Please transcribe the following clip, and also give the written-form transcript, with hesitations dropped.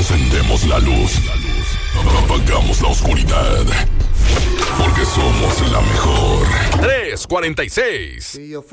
Encendemos la luz. Apagamos la oscuridad. Porque somos la mejor. 346.